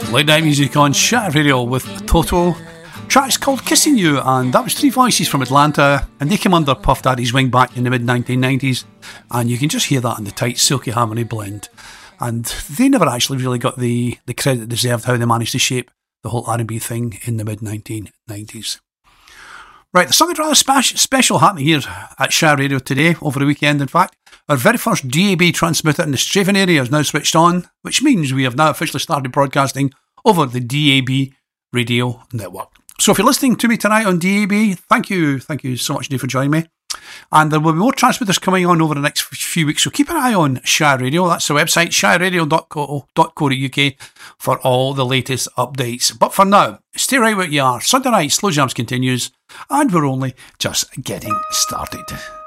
Late night music on Shattered Radio with Toto. Track's called Kissing You, and that was Three Voices from Atlanta, and they came under Puff Daddy's wing back in the mid-1990s, and you can just hear that in the tight silky harmony blend. And they never actually really got the credit deserved how they managed to shape the whole R&B thing in the mid-1990s. Right, there's something rather special happening here at Shattered Radio today, over the weekend in fact. Our very first DAB transmitter in the Straven area is now switched on, which means we have now officially started broadcasting over the DAB radio network. So if you're listening to me tonight on DAB, thank you so much, Dave, for joining me. And there will be more transmitters coming on over the next few weeks, so keep an eye on Shattered Radio. That's the website, shatterradio.co.uk, for all the latest updates. But for now, stay right where you are. Sunday night, Slow Jams continues, and we're only just getting started.